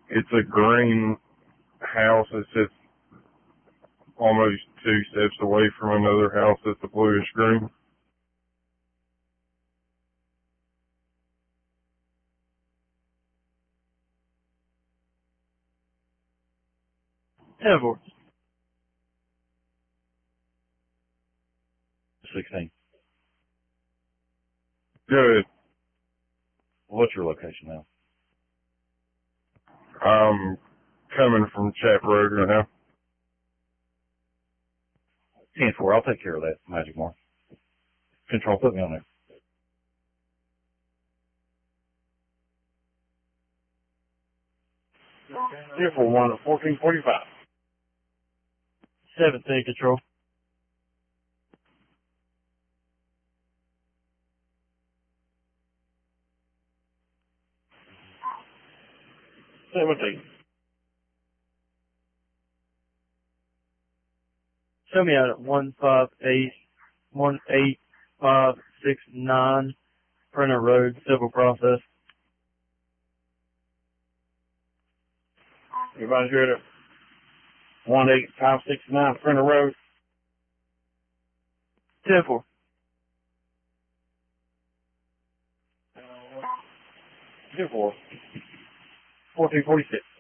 It's a green house that sits almost 2 steps away from another house that's a bluish green. Edward. 16. Good. What's your location now? I'm coming from Chap Road right now. 10-4, I'll take care of that, Magic Mark. Control, put me on there. Here for 1 at 1445. 17, Control. Show me out at 18569 Printer Road, Civil Process. Everybody here at 18569 Printer Road. 10-4. Here for 1446.